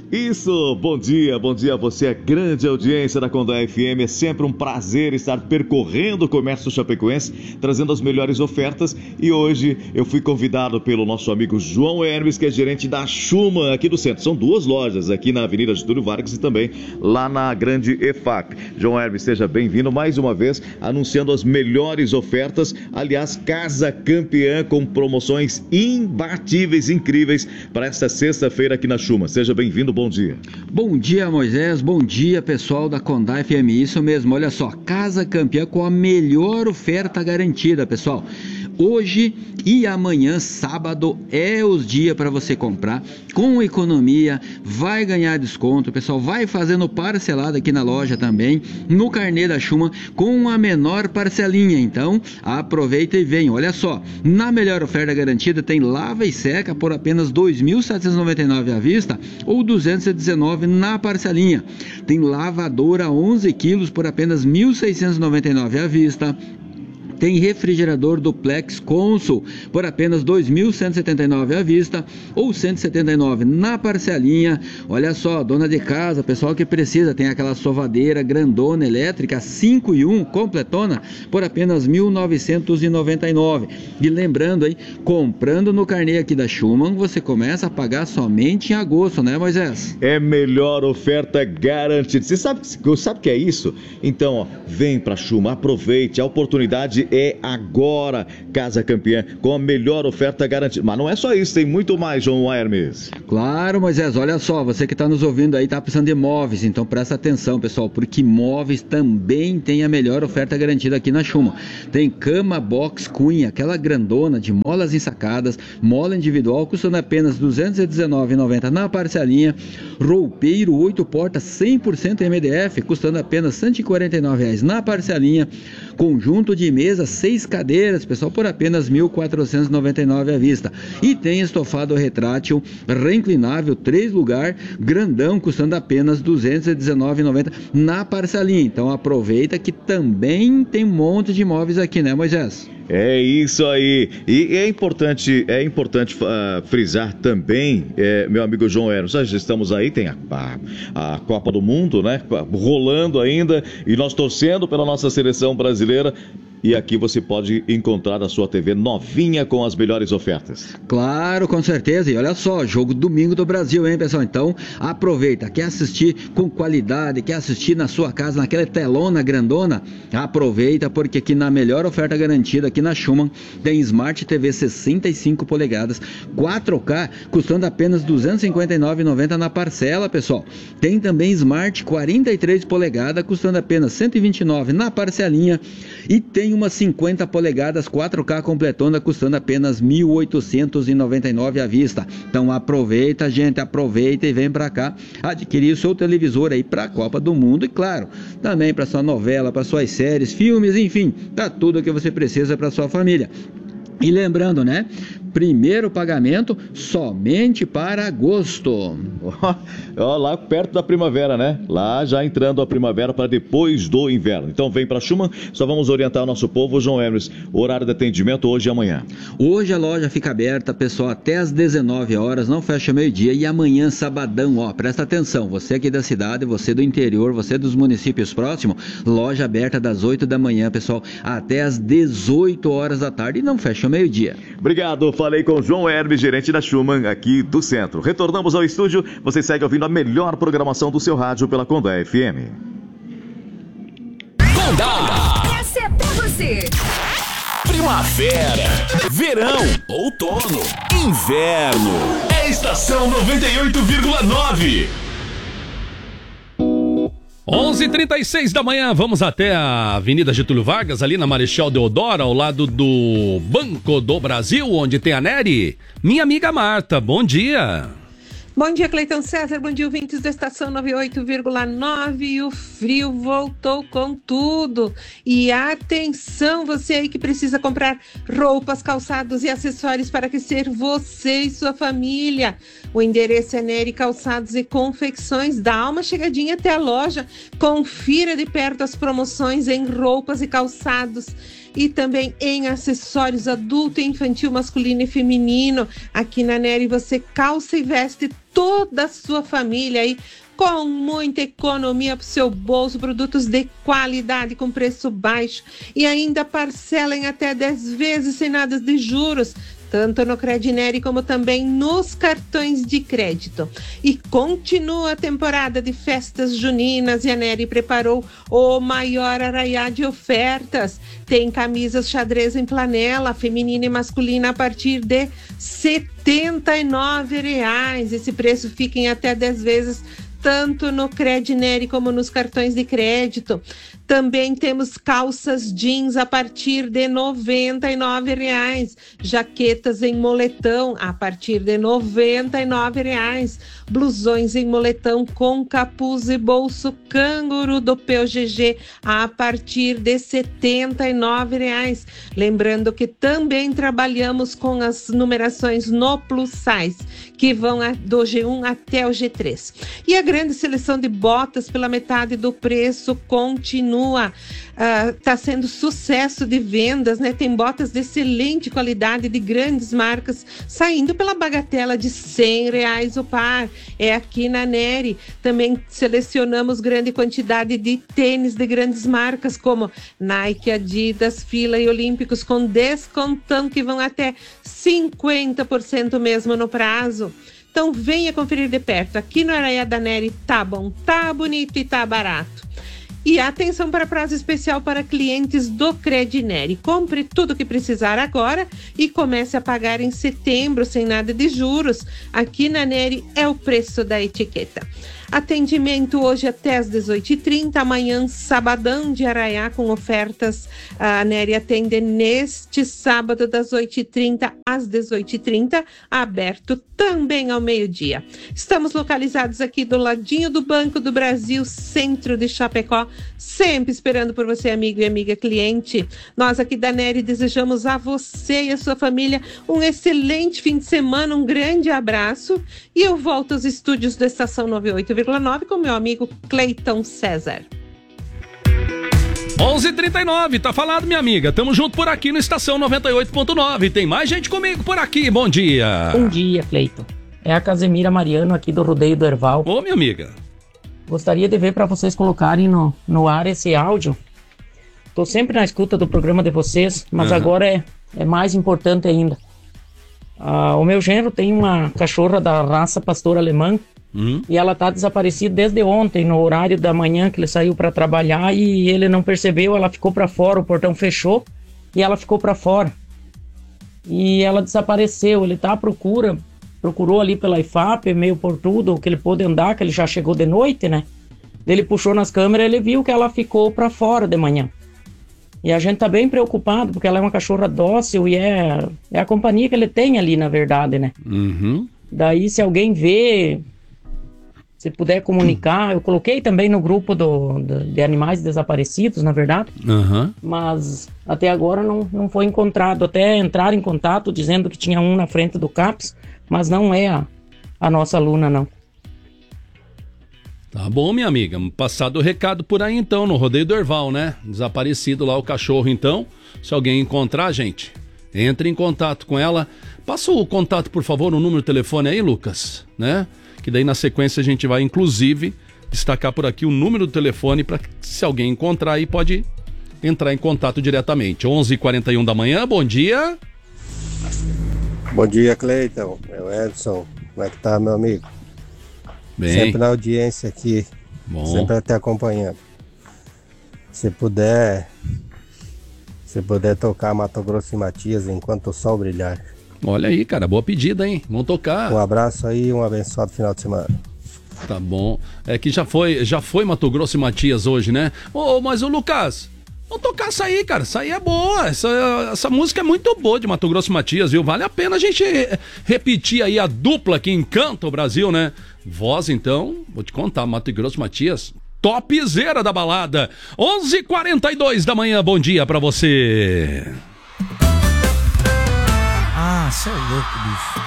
Isso, bom dia a você, a grande audiência da Condá FM. É sempre um prazer estar percorrendo o comércio chapecoense, trazendo as melhores ofertas. E hoje eu fui convidado pelo nosso amigo João Hermes, que é gerente da Schumann aqui do centro. São duas lojas, aqui na Avenida Getúlio Vargas e também lá na Grande EFAP. João Hermes, seja bem-vindo mais uma vez, anunciando as melhores ofertas. Aliás, Casa Campeã com promoções imbatíveis, incríveis para esta sexta-feira aqui na Schumann. Seja bem-vindo. Bom dia. Bom dia, Moisés. Bom dia, pessoal da Condá FM. Isso mesmo, olha só, Casa Campeã com a melhor oferta garantida, pessoal. Hoje e amanhã, sábado, é os dias para você comprar com economia, vai ganhar desconto, pessoal, vai fazendo parcelada aqui na loja também, no carnê da Schumann, com a menor parcelinha. Então, aproveita e vem. Olha só, na melhor oferta garantida tem lava e seca por apenas R$ 2.799 à vista ou R$ 219 na parcelinha. Tem lavadora 11 quilos por apenas R$ 1.699 à vista. Tem refrigerador Duplex Consul por apenas R$ 2.179 à vista ou R$ 179 na parcelinha. Olha só, dona de casa, pessoal que precisa, tem aquela sovadeira grandona elétrica 5 em 1 completona por apenas R$ 1.999. E lembrando, hein, comprando no carnê aqui da Schumann, você começa a pagar somente em agosto, né, Moisés? É melhor oferta garantida. Você sabe o que é isso? Então, ó, vem pra Schumann, aproveite, a oportunidade é agora. Casa Campeã com a melhor oferta garantida. Mas não é só isso, tem muito mais, João Hermes. Claro, Moisés, olha só, você que está nos ouvindo aí está precisando de móveis, então presta atenção, pessoal, porque móveis também tem a melhor oferta garantida aqui na Schumann. Tem cama box queen, aquela grandona de molas ensacadas, mola individual, custando apenas R$ 219,90 na parcelinha. Roupeiro 8 portas 100% MDF, custando apenas R$ 149,00 na parcelinha. Conjunto de mesa 6 cadeiras, pessoal, por apenas R$ 1.499 à vista. E tem estofado retrátil reinclinável 3 lugar, grandão, custando apenas R$ 219,90 na parcelinha. Então aproveita que também tem um monte de imóveis aqui, né, Moisés? É isso aí. E é importante frisar também, meu amigo João Hermes, nós estamos aí, tem a Copa do Mundo, né, rolando ainda, e nós torcendo pela nossa seleção brasileira. E aqui você pode encontrar a sua TV novinha com as melhores ofertas. Claro, com certeza. E olha só, jogo domingo do Brasil, hein, pessoal? Então, aproveita. Quer assistir com qualidade, quer assistir na sua casa, naquela telona grandona? Aproveita, porque aqui na melhor oferta garantida, aqui na Schumann, tem Smart TV 65 polegadas, 4K, custando apenas R$ 259,90 na parcela, pessoal. Tem também Smart 43 polegadas, custando apenas R$ 129,00 na parcelinha. E tem uma 50 polegadas 4K completona, custando apenas R$ 1.899 à vista. Então aproveita, gente, aproveita e vem pra cá adquirir o seu televisor aí pra Copa do Mundo e, claro, também pra sua novela, pra suas séries, filmes, enfim, tá tudo o que você precisa pra sua família. E lembrando, né? Primeiro pagamento somente para agosto. Lá perto da primavera, né? Lá já entrando a primavera para depois do inverno. Então vem para Schumann, só vamos orientar o nosso povo, João Hermes. Horário de atendimento hoje e amanhã. Hoje a loja fica aberta, pessoal, até às 19 horas, não fecha meio-dia. E amanhã, sabadão, ó, presta atenção. Você aqui da cidade, você do interior, você dos municípios próximos, loja aberta das 8 da manhã, pessoal, até às 18 horas da tarde e não fecha meio-dia. Obrigado. Falei com o João Hermes, gerente da Schumann, aqui do centro. Retornamos ao estúdio. Você segue ouvindo a melhor programação do seu rádio pela Condá FM. Condá! Essa é pra você! Primavera, verão, outono, inverno. É estação 98,9. 11h36 da manhã, vamos até a Avenida Getúlio Vargas, ali na Marechal Deodoro, ao lado do Banco do Brasil, onde tem a Nery. Minha amiga Marta, bom dia. Bom dia, Cleiton César, bom dia, ouvintes da estação 98,9. E o frio voltou com tudo. E atenção, você aí que precisa comprar roupas, calçados e acessórios para aquecer você e sua família. O endereço é Nery Calçados e Confecções. Dá uma chegadinha até a loja, confira de perto as promoções em roupas e calçados. e também em acessórios adulto, infantil, masculino e feminino. Aqui na Neri você calça e veste toda a sua família aí com muita economia para o seu bolso, produtos de qualidade com preço baixo e ainda parcela em até 10 vezes sem nada de juros, tanto no Credineri como também nos cartões de crédito. E continua a temporada de festas juninas e a Neri preparou o maior arraiá de ofertas. Tem camisas xadrez em flanela, feminina e masculina a partir de R$ 79. Esse preço fica em até 10 vezes tanto no Credineri como nos cartões de crédito. Também temos calças jeans a partir de R$ 99, jaquetas em moletão a partir de R$ 99, blusões em moletão com capuz e bolso canguru do POGG a partir de R$ 79. Lembrando que também trabalhamos com as numerações no plus size, que vão do G1 até o G3. E a grande seleção de botas pela metade do preço continua. Está sendo sucesso de vendas, né? Tem botas de excelente qualidade de grandes marcas saindo pela bagatela de R$ 100 o par. É aqui na Neri. Também selecionamos grande quantidade de tênis de grandes marcas como Nike, Adidas, Fila e Olímpicos com descontão que vão até 50% mesmo no prazo. Então venha conferir de perto. Aqui no Arraiá da Neri tá bom, tá bonito e tá barato. E atenção para prazo especial para clientes do Credineri. Compre tudo o que precisar agora e comece a pagar em setembro sem nada de juros. Aqui na Neri é o preço da etiqueta. Atendimento hoje até às 18h30, amanhã sabadão de Arraiá com ofertas. A Neri atende neste sábado das 8h30 às 18h30, aberto também ao meio-dia. Estamos localizados aqui do ladinho do Banco do Brasil, centro de Chapecó, sempre esperando por você, amigo e amiga cliente. Nós aqui da Neri desejamos a você e a sua família um excelente fim de semana, um grande abraço e eu volto aos estúdios da Estação 98,9 com meu amigo Cleiton César. 11h39, tá falado, minha amiga. Tamo junto por aqui no Estação 98.9. Tem mais gente comigo por aqui. Bom dia. Bom dia, Cleiton. É a Casemira Mariano aqui do Rodeio do Herval. Ô, minha amiga. Gostaria de ver para vocês colocarem no ar esse áudio. Tô sempre na escuta do programa de vocês, mas agora é mais importante ainda. O meu genro tem uma cachorra da raça pastor alemã. E ela tá desaparecida desde ontem, no horário da manhã que ele saiu para trabalhar e ele não percebeu, ela ficou para fora, o portão fechou e ela ficou para fora. E ela desapareceu, ele tá à procura, procurou ali pela IFAP, meio por tudo, que ele pôde andar, que ele já chegou de noite, né? Ele puxou nas câmeras, ele viu que ela ficou para fora de manhã. E a gente tá bem preocupado, porque ela é uma cachorra dócil e é a companhia que ele tem ali, na verdade, né? Daí, se alguém vê, se puder comunicar, eu coloquei também no grupo de animais desaparecidos, na verdade, mas até agora não foi encontrado. Até entrar em contato dizendo que tinha um na frente do CAPS, mas não é a nossa aluna, não. Tá bom, minha amiga. Passado o recado por aí então, no Rodeio do Herval, né? Desaparecido lá o cachorro então. Se alguém encontrar, gente, entre em contato com ela. Passa o contato, por favor, o número de telefone aí, Lucas, né? Que daí na sequência a gente vai, inclusive, destacar por aqui o número do telefone para se alguém encontrar aí pode entrar em contato diretamente. 11h41 da manhã, bom dia. Bom dia, Cleiton. É o Edson. Como é que tá, meu amigo? Bem. Sempre na audiência aqui. Bom. Sempre até acompanhando. Se puder tocar Mato Grosso e Matias enquanto o sol brilhar. Olha aí, cara, boa pedida, hein? Vamos tocar. Um abraço aí e um abençoado final de semana. Tá bom. É que já foi Mato Grosso e Matias hoje, né? Mas o Lucas, vamos tocar essa aí, cara. Essa aí é boa. Essa música é muito boa de Mato Grosso e Matias, viu? Vale a pena a gente repetir aí a dupla que encanta o Brasil, né? Voz, então, vou te contar, Mato Grosso e Matias, topzera da balada. 11h42 da manhã, bom dia pra você. Ah, cê é louco, bicho.